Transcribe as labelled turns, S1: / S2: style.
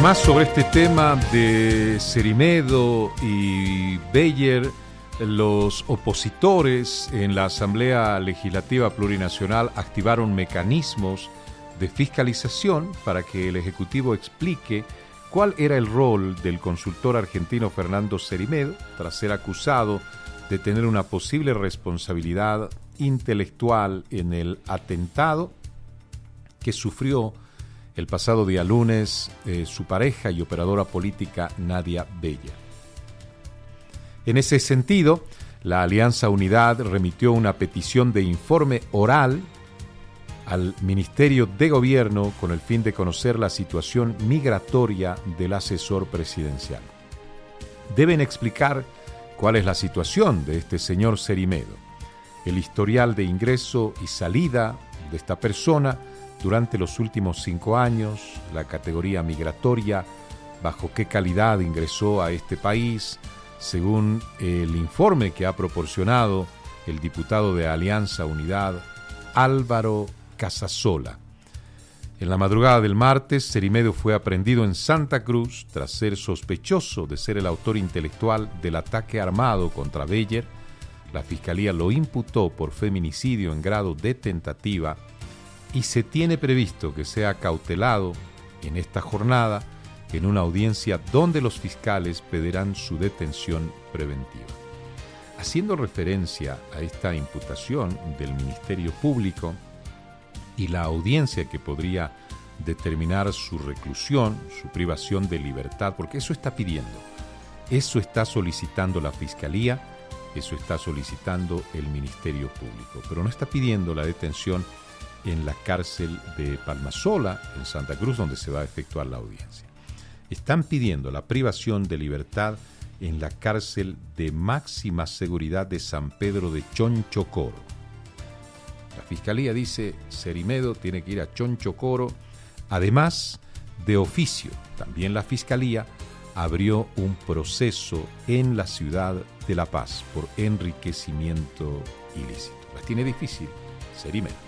S1: Más sobre este tema de Cerimedo y Beyer, los opositores en la Asamblea Legislativa Plurinacional activaron mecanismos de fiscalización para que el Ejecutivo explique cuál era el rol del consultor argentino Fernando Cerimedo tras ser acusado de tener una posible responsabilidad intelectual en el atentado que sufrió el pasado día lunes su pareja y operadora política Nadia Beyer. En ese sentido, la Alianza Unidad remitió una petición de informe oral al Ministerio de Gobierno con el fin de conocer la situación migratoria del asesor presidencial. Deben explicar cuál es la situación de este señor Cerimedo, el historial de ingreso y salida de esta persona durante los últimos 5 años, la categoría migratoria, bajo qué calidad ingresó a este país, según el informe que ha proporcionado el diputado de Alianza Unidad, Álvaro Casasola. En la madrugada del martes, Cerimedo fue aprehendido en Santa Cruz tras ser sospechoso de ser el autor intelectual del ataque armado contra Beyer. La Fiscalía lo imputó por feminicidio en grado de tentativa y se tiene previsto que sea cautelado en esta jornada en una audiencia donde los fiscales pedirán su detención preventiva. Haciendo referencia a esta imputación del Ministerio Público y la audiencia que podría determinar su reclusión, su privación de libertad, porque eso está pidiendo, eso está solicitando la Fiscalía, eso está solicitando el Ministerio Público, pero no está pidiendo la detención en la cárcel de Palmasola, en Santa Cruz, donde se va a efectuar la audiencia. Están pidiendo la privación de libertad en la cárcel de máxima seguridad de San Pedro de Chonchocoro. La Fiscalía dice Cerimedo tiene que ir a Chonchocoro. Además, de oficio, también la Fiscalía abrió un proceso en la ciudad de La Paz por enriquecimiento ilícito. Las tiene difícil Cerimedo.